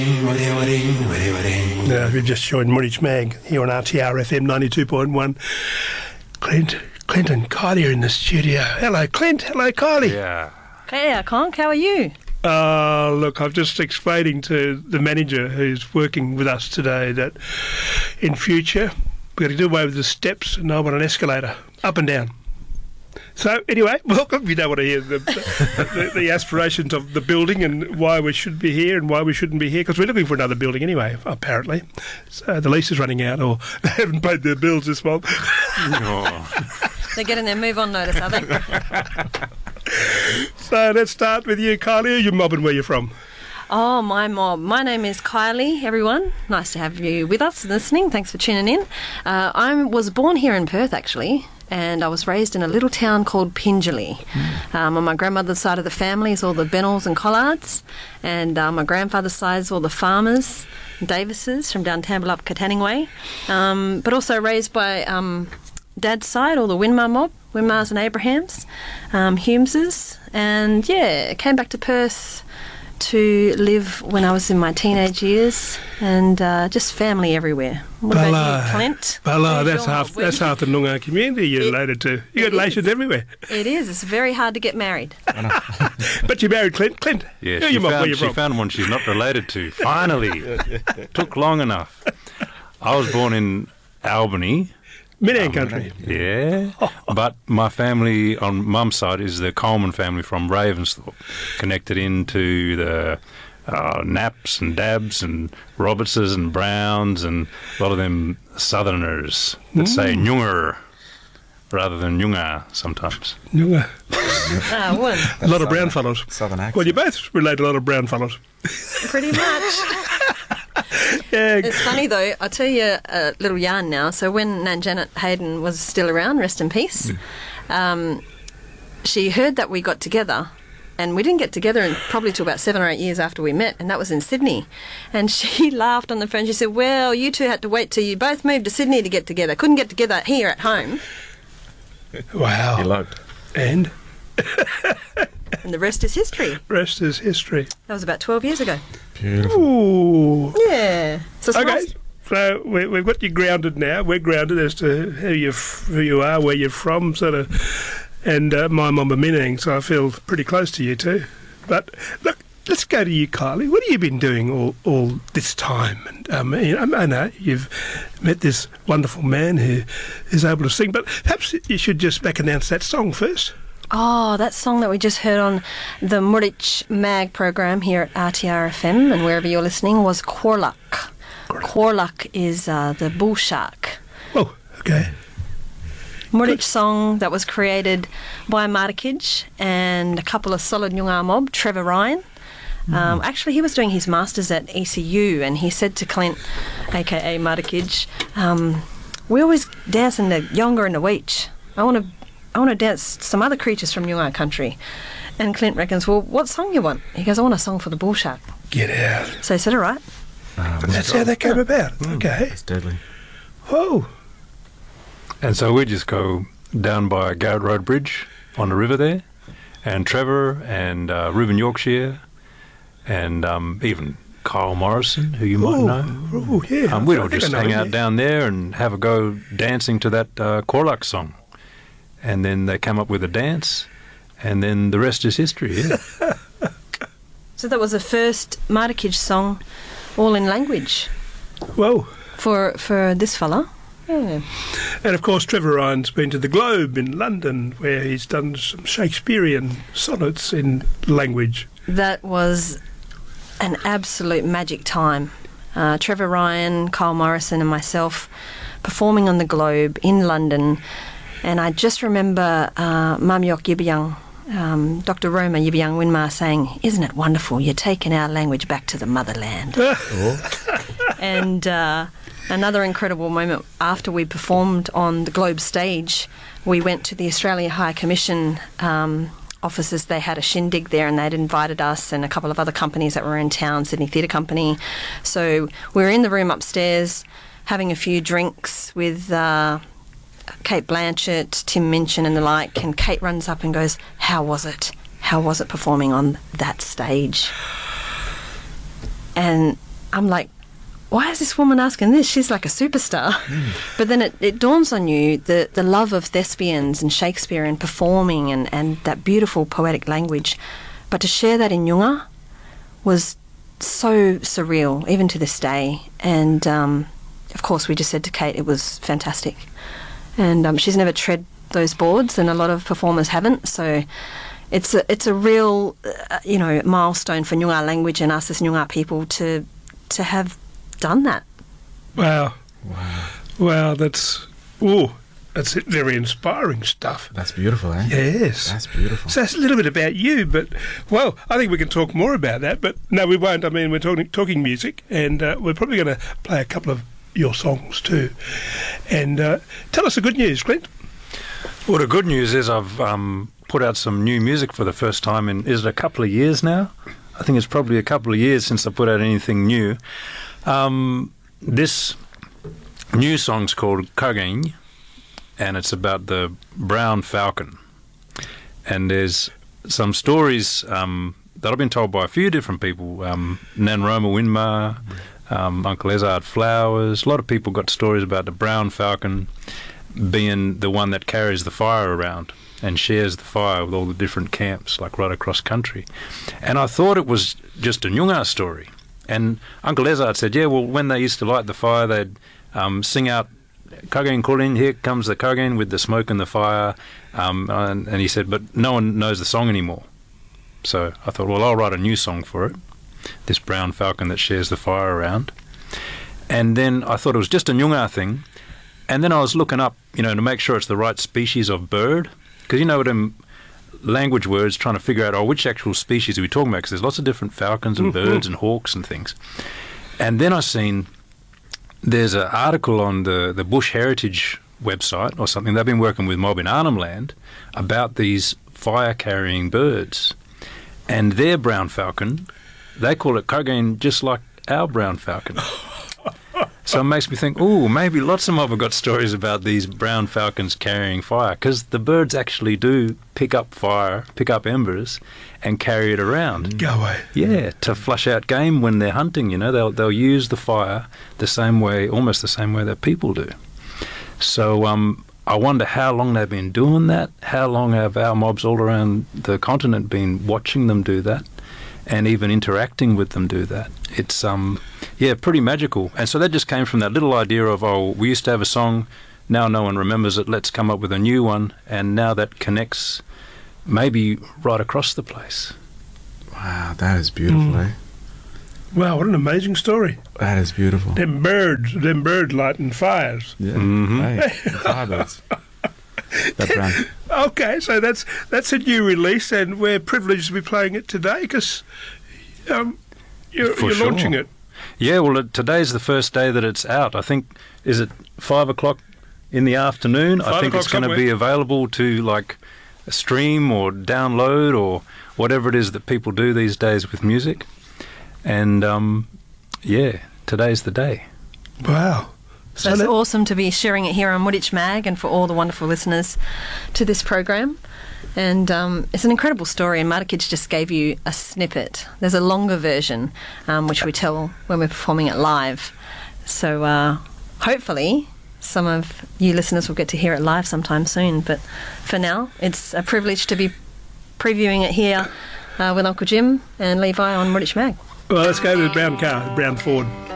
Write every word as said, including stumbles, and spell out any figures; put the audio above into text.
Uh, we've just joined Murich Mag here on R T R F M ninety-two point one. Clint, Clint and Kylie are in the studio. Hello, Clint. Hello, Kylie. Yeah. Hey, Conk, how are you? Uh, look, I'm just explaining to the manager who's working with us today that in future we're going to do away with the steps and I want an escalator, up and down. So, anyway, welcome. You don't want to hear the, the, the aspirations of the building and why we should be here and why we shouldn't be here, because we're looking for another building anyway, apparently. So the lease is running out, or they haven't paid their bills this month. Oh. They're getting their move on notice, are they? So let's start with you, Kylie. Are you mobbing where you're from? Oh, my mob. My name is Kylie, everyone. Nice to have you with us listening. Thanks for tuning in. Uh, I was born here in Perth, actually, and I was raised in a little town called Pingelly. Mm. Um, on my grandmother's side of the family is all the Bennells and Collards, and uh, my grandfather's side is all the farmers, Davises from down Tamballup, Katanning Way, um, but also raised by um, Dad's side, all the Winmar mob, Winmars and Abrahams, um, Humeses, and yeah, came back to Perth to live when I was in my teenage years, and uh, just family everywhere. What Bala, about you, Clint? Bala, that's half, that's half the Noongar community you're It- related to. You got it relations is. everywhere. It is. It's very hard to get married. But you married Clint. Clint, Yeah, who she, you mob where found, you're she from? found one she's not related to. Finally. Took long enough. I was born in Albany. Minang country. Yeah. But my family on mum's side is the Coleman family from Ravensthorpe, connected into the uh, Naps and Dabs and Robertses and Browns and a lot of them southerners that say Nyungar rather than Nyunga sometimes. Noongar. Ah, one. A lot of brown fellows. Southern accent. Well, you both relate to a lot of brown fellows. Pretty much. Yeah. It's funny though, I'll tell you a little yarn now. So when Nan Janet Hayden was still around, rest in peace, um, she heard that we got together, and we didn't get together in probably till about seven or eight years after we met, and that was in Sydney. And she laughed on the phone. She said, well, you two had to wait till you both moved to Sydney to get together. Couldn't get together here at home. Wow. Eloped. And And the rest is history. rest is history. That was about twelve years ago. Beautiful. Ooh. Yeah. So it's Okay. nice. So we, we've got you grounded now. We're grounded as to who you who you are, where you're from, sort of. And uh, my mum Minang, so I feel pretty close to you too. But look, let's go to you, Kylie. What have you been doing all, all this time? And um, you know, I know you've met this wonderful man who is able to sing, but perhaps you should just back announce that song first. Oh, that song that we just heard on the Murich Mag program here at R T R F M and wherever you're listening was Korlak. Korlak is uh, the bull shark. Oh, okay. Murich song that was created by Martikij and a couple of solid Noongar mob, Trevor Ryan. Um, actually, he was doing his masters at E C U, and he said to Clint, aka Martikij, um, we always dance in the Yonga and the Weech. I want to I want to dance some other creatures from Noongar country. And Clint reckons, well, what song you want? He goes, I want a song for the bull shark. Get out. So he said, all right. Um, That's how that came about. Okay. It's deadly. Whoa. And so we just go down by Garrett Road Bridge on the river there, and Trevor and uh, Reuben Yorkshire and um, even Kyle Morrison, who you might Ooh, know. ooh, yeah. Um, we'd I all think just I know hang him, out yeah. down there and have a go dancing to that uh, Korlak song. And then they come up with a dance, and then the rest is history, yeah. So that was the first Martikij song, all in language, Whoa. for, for this fella. Yeah. And of course, Trevor Ryan's been to the Globe in London, where he's done some Shakespearean sonnets in language. That was an absolute magic time. Uh, Trevor Ryan, Kyle Morrison and myself performing on the Globe in London. And I just remember uh, Mum Yok Yibyung, um, Doctor Roma Yibyung Winmar saying, isn't it wonderful, you're taking our language back to the motherland. And uh, another incredible moment, after we performed on the Globe stage, we went to the Australia High Commission um, offices. They had a shindig there, and they'd invited us and a couple of other companies that were in town, Sydney Theatre Company. So we were in the room upstairs having a few drinks with uh, Kate Blanchett, Tim Minchin and the like, and Kate runs up and goes, how was it? How was it performing on that stage? And I'm like, why is this woman asking this? She's like a superstar. Mm. But then it, it dawns on you the, the love of thespians and Shakespeare and performing and, and that beautiful poetic language. But to share that in Yunga was so surreal, even to this day. And, um, of course, we just said to Kate it was fantastic. And um, she's never tread those boards, and a lot of performers haven't. So it's a, it's a real, uh, you know, milestone for Nyungar language and us as Nyungar people to to have done that. Wow. Wow. Wow, that's, oh, that's very inspiring stuff. That's beautiful, eh? Yes. That's beautiful. So that's a little bit about you, but, well, I think we can talk more about that, but no, we won't. I mean, we're talking, talking music, and uh, we're probably going to play a couple of your songs too. And uh, tell us the good news, Clint. Well, the good news is I've um, put out some new music for the first time in, is it a couple of years now? I think it's probably a couple of years since I put out anything new. Um, this new song's called Kageng, and it's about the brown falcon. And there's some stories um, that I've been told by a few different people. Um, Nan Roma Winmar, um, Uncle Ezard Flowers. A lot of people got stories about the brown falcon being the one that carries the fire around and shares the fire with all the different camps, like right across country. And I thought it was just a Nyungar story. And Uncle Ezard said, yeah, well, when they used to light the fire, they'd um, sing out, Kageng Kulin, here comes the Kageng with the smoke and the fire. Um, and, and he said, but no one knows the song anymore. So I thought, well, I'll write a new song for it, this brown falcon that shares the fire around. And then I thought it was just a Nyungar thing. And then I was looking up, you know, to make sure it's the right species of bird. Because, you know, them language words, trying to figure out, oh, which actual species are we talking about? Because there's lots of different falcons and Mm-hmm. birds and hawks and things. And then I seen there's an article on the, the Bush Heritage website or something. They've been working with Mob in Arnhem Land about these fire-carrying birds. And their brown falcon, they call it Kageng just like our brown falcon. So it makes me think, oh, maybe lots of mob have got stories about these brown falcons carrying fire, because the birds actually do pick up fire, pick up embers, and carry it around. Go away. Yeah, to flush out game when they're hunting, you know. They'll, they'll use the fire the same way, almost the same way that people do. So um, I wonder how long they've been doing that, how long have our mobs all around the continent been watching them do that, and even interacting with them do that. It's, um, yeah, pretty magical. And so that just came from that little idea of, oh, we used to have a song, now no one remembers it, let's come up with a new one, and now that connects maybe right across the place. Wow, that is beautiful, Mm. eh? Wow, what an amazing story. That is beautiful. Them birds, them birds lighting fires. Yeah. Mhm. Hey, the firebirds. That brown. Okay, so that's that's a new release, and we're privileged to be playing it today because um, you're, For you're sure. launching it. Yeah, well, it, today's the first day that it's out. I think, is it five o'clock in the afternoon? Five I think o'clock it's going to somewhere. be available to, like, stream or download or whatever it is that people do these days with music. And, um, yeah, today's the day. Wow. So it's that- awesome to be sharing it here on Wooditch Mag and for all the wonderful listeners to this program. And um, it's an incredible story, and Martikich just gave you a snippet. There's a longer version, um, which we tell when we're performing it live. So uh, hopefully some of you listeners will get to hear it live sometime soon. But for now, it's a privilege to be previewing it here uh, with Uncle Jim and Levi on Wooditch Mag. Well, let's go to the brown car, brown Ford.